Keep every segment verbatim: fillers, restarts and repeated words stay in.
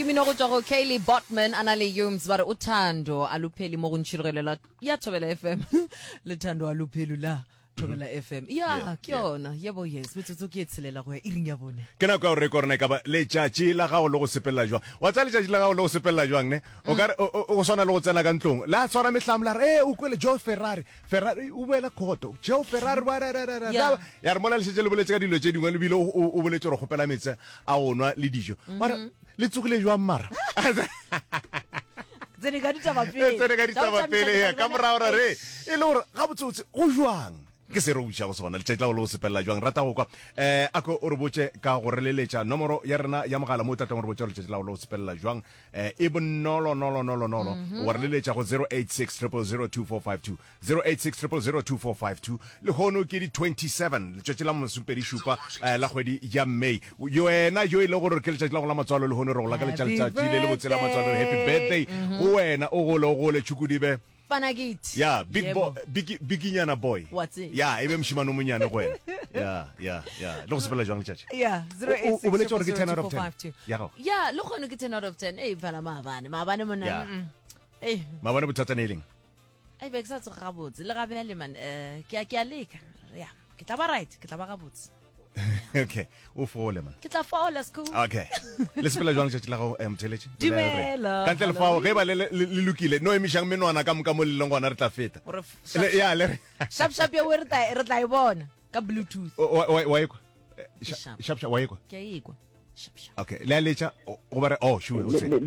Timino go tswa go Kaylee Botman ana le Yums ba re uthando alupheli mo go ntshirirelela ya Thobela F M le thando alupheli la Thobela F M ya ke yona yebo yes metsotso ke etselela go ya iring ya bone ke na go re korona ka ba le tjatji la ga o le go sepella jwa wa tsa le tjatji la ga o le go sepella jwang ne o ka o sona le go tsena ka ntlong la tswana mehlamla re o kwele Joe Ferrari Ferrari o bela khoto Joe Ferrari ba ra ra ra ya re mola le se le boletse ka dilo tse dingwe le bile o boletse go gopela metse a onwa le dijo mara le tsukile jwa mmara tsene ga ditaba pele tsene ga ditaba pele ka morao re e le gore ga botsotse go jwang ke se re utsha go sona le tsetla go lo sepella jwang rata go kwa eh ako o re botse ka go re leletsa nomoro ya rena ya mogala mo tatang re botse le tsetla go lo sepella jwang eh e bonolo nolo nolo nolo o re leletsa go zero eight six zero zero two four five two zero eight six zero zero two four five two le hono ke di twenty-seven le tsetla mo superi shupa la kgwedi ya May yo ena yo ile go re ke le tsetla go la matswalo le hono re go la ka le tsetla tsile le botsela matswalo happy birthday o wena o go lo go le chukudibe Panagit. Yeah, big boy, big biginyana boy. What's it? Yeah, ebe mshimano munyana kwena. Yeah, yeah, yeah. Lo sepela jwang tjatjhe? Yeah, zero eight six zero zero ten out of ten. Yeah, yeah, lo khona ke ten out of ten. Eh, bana mabane, mabane mona. Eh. Mabane bothata ne leng. Ai be tsa tsoga botse. Le gabe le man eh ke a ke a leka. Yeah, ke tla ba right, ke tla ba ga botse. Okay, o fole man. Ke tla fola school. Okay. Le sepela jwang tjatjhe la go emtheletse? Dumela. Ka ntle le fa ge ba le le lukile no emishang menwana ka moka mo le lengwana re tla feta. Yeah, le Shap shap ya we re tla re tla e bona ka bluetooth. Wa ekwa. Shap shap wa ekwa. Ke a ekwa. Shap shap. Okay, le lecha o ba re oh sure o se.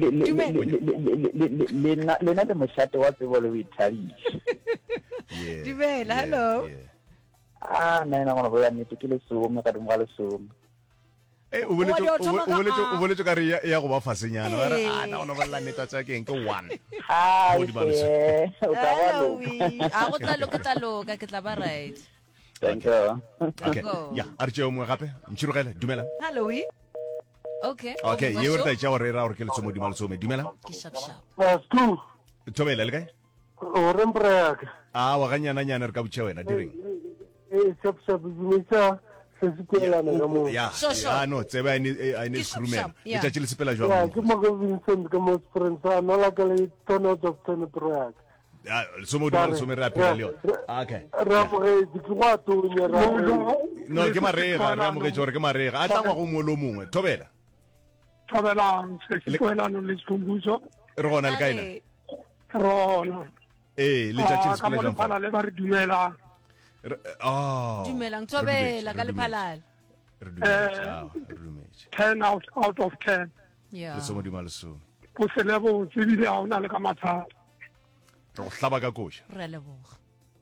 Le na le na le moshato wa tsebo le ithabisha. Yeah. Dumela, hello. Ah, na na ngwana bola nnete ke le somo ka dingwa le somo. Eh o boletse o boletse o boletse ka re ya go ba fasenyana ba re ah na ona ba la neta tsa keng ke one. Ha o ka ba lo. Ah go tla lo ke tla lo ka ke tla ba right. Thank you. Okay. Ya arche o mo gape ntshirogela dumela. Hello we. Okay. Okay, ye re tla tja re ra gore ke le tsomo dimalo some dumela. Ke shap shap. Pastor. Thobela le kae? O re mbraka. Ah wa ganyana nyana re ka butse wena direng. Eh shap shap dimisa se sipela na mo. Ya. Ah no, tsebe ai ni ai ni instrument. E tja tshile sepela jwa. Ya ke mo go Vincent ke mo friend sa no la ka le tono of ten braka. Ah somo dimalo some re apela le yona. Okay. Ra bo re di kwa to nya ra. No ke marega ra mo ke tsore ke marega. A tla ngwa go mo lo mongwe. Thobela. Thobela se sipela no le tshumbuso. Re gona le kaina. Rona. Eh le tja tshile sepela jwa. Ka mo le ba re dumela. Oh. Dumelang Thobela ka le phalala. Re dumela. Re dumela. ten out out of ten. Yeah. Le somo dimalo so. Go se lebo tsebile a ona le ka mathata. Re go hlaba ka kosha. Re leboga.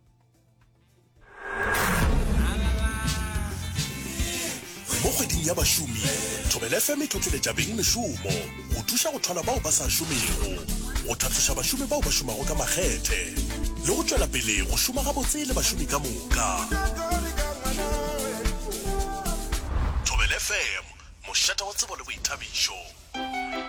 Mo kgweding ya bashumi Thobela F M e tlotleletša beng mešomo go thuša go thola bao ba sa šomego go thatloša bašomi bao ba šomago ka makgethe le go tšwela pele go šoma gabotse le bašomi ka moka. Thobela F M mošata wa tsebo le boithabišo.